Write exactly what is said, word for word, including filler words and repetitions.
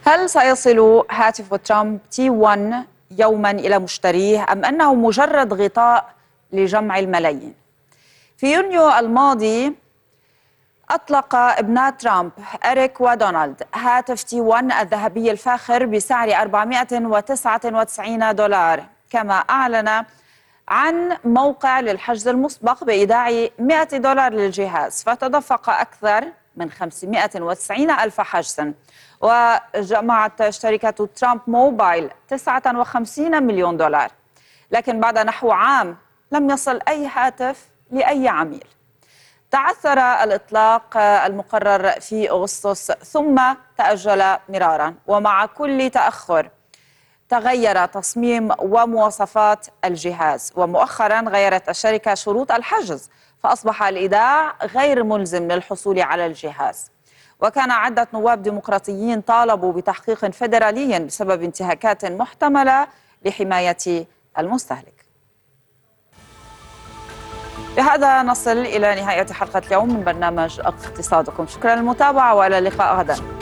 هل سيصل هاتف ترامب تي واحد يوما إلى مشتريه أم أنه مجرد غطاء لجمع الملايين؟ في يونيو الماضي أطلق ابنا ترامب إريك ودونالد هاتف تي واحد الذهبي الفاخر بسعر أربعمائة وتسعة وتسعين دولار، كما أعلن عن موقع للحجز المسبق بإيداع مائة دولار للجهاز، فتدفق أكثر من خمسمائة وتسعين ألف حجزا. وجمعت شركة ترامب موبايل تسعة وخمسين مليون دولار، لكن بعد نحو عام لم يصل أي هاتف لأي عميل. تعثر الإطلاق المقرر في أغسطس ثم تأجل مرارا، ومع كل تأخر تغير تصميم ومواصفات الجهاز، ومؤخرا غيرت الشركة شروط الحجز فأصبح الإيداع غير ملزم للحصول على الجهاز. وكان عدة نواب ديمقراطيين طالبوا بتحقيق فيدرالي بسبب انتهاكات محتملة لحماية المستهلك. بهذا نصل إلى نهاية حلقة اليوم من برنامج اقتصادكم. شكرا للمتابعة وإلى اللقاء غدا.